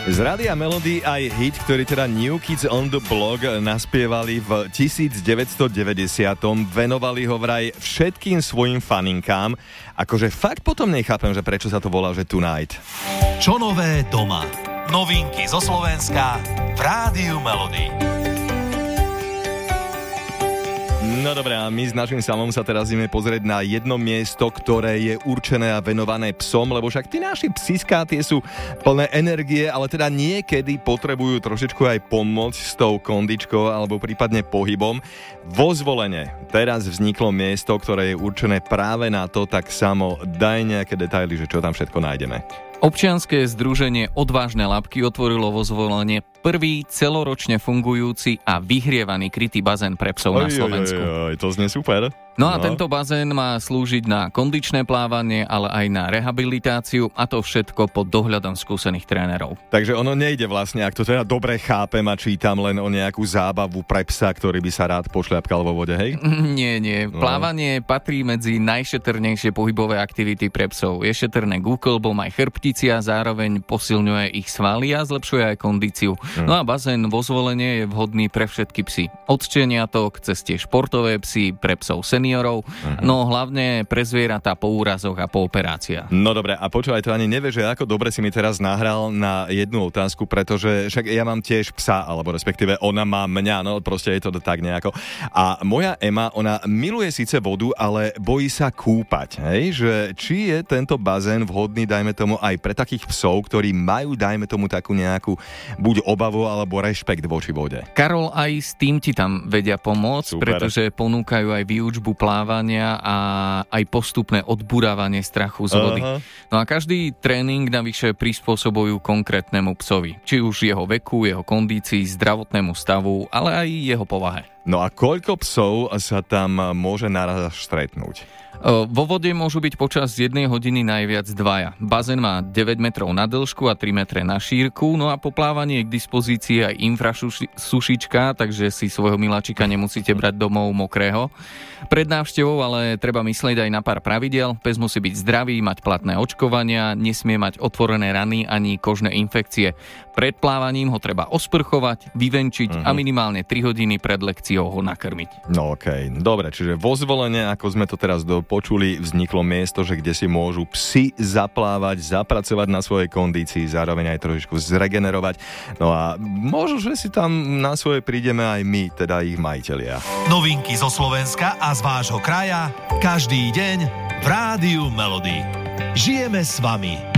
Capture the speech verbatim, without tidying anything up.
Z Rádia Melody aj hit, ktorý teda New Kids on the Block naspievali v devätnásťstodeväťdesiat. Venovali ho vraj všetkým svojim faninkám. Akože fakt potom nechápem, že prečo sa to volá, že Tonight. Čo nové doma? Novinky zo Slovenska v Rádiu Melody. No dobré, a my s našim Samom sa teraz ideme pozrieť na jedno miesto, ktoré je určené a venované psom, lebo však tí naši psiská, tie sú plné energie, ale teda niekedy potrebujú trošičku aj pomôcť s tou kondičkou alebo prípadne pohybom. Vo Zvolene teraz vzniklo miesto, ktoré je určené práve na to, tak Samo, daj nejaké detaily, že čo tam všetko nájdeme. Občianske združenie Odvážne labky otvorilo vo Zvolene prvý celoročne fungujúci a vyhrievaný krytý bazén pre psov oj, na Slovensku. Oj, oj, to znie super. No a no. Tento bazén má slúžiť na kondičné plávanie, ale aj na rehabilitáciu a to všetko pod dohľadom skúsených trénerov. Takže ono nejde vlastne, ak to teda dobre chápem a čítam, len o nejakú zábavu pre psa, ktorý by sa rád pošľapkal vo vode, hej? Nie, nie. No. Plávanie patrí medzi najšetrnejšie pohybové aktivity pre psov. Je šetrné k úklbom aj chrbtici a zároveň posilňuje ich svaly a zlepšuje aj kondíciu. Hmm. No a bazén vo Zvolene je vhodný pre všetky psy. Od šteniatok cez tie športové psy, pre psov seniorov, uh-huh. no hlavne pre zvieratá po úrazoch a po operáciách. No dobre, a počúvaj, to ani nevieš, že ako dobre si mi teraz nahral na jednu otázku, pretože však ja mám tiež psa, alebo respektíve ona má mňa, no proste je to tak nejako. A moja Ema, ona miluje síce vodu, ale bojí sa kúpať, hej? Že či je tento bazén vhodný, dajme tomu, aj pre takých psov, ktorí majú, dajme tomu, takú nejakú buď obavu, alebo rešpekt voči vode. Karol, aj s tým ti tam vedia pomôcť, super. Pretože ponúkajú aj výučbu plávania a aj postupné odburávanie strachu z vody. Aha. No a každý tréning navyše prispôsobujú konkrétnemu psovi. Či už jeho veku, jeho kondícii, zdravotnému stavu, ale aj jeho povahe. No a koľko psov sa tam môže naraz stretnúť? Vo vode môžu byť počas jednej hodiny najviac dvaja. Bazén má deväť metrov na dĺžku a tri metre na šírku, no a po plávaní je k dispozícii aj infrasušička, takže si svojho miláčika nemusíte brať domov mokrého. Pred návštevou ale treba myslieť aj na pár pravidiel. Pes musí byť zdravý, mať platné očkovania, nesmie mať otvorené rany ani kožné infekcie. Pred plávaním ho treba osprchovať, vyvenčiť uh-huh. a minimálne tri hodiny pred lekciou ho nakrmiť. No okej, okay. Dobre, čiže vo Zvolene, ako sme to teraz do počuli, vzniklo miesto, že kde si môžu psi zaplávať, zapracovať na svojej kondícii, zároveň aj trošičku zregenerovať. No a možno, že si tam na svoje prídeme aj my, teda ich majitelia. Novinky zo Slovenska a z vášho kraja každý deň v Rádiu Melody. Žijeme s vami.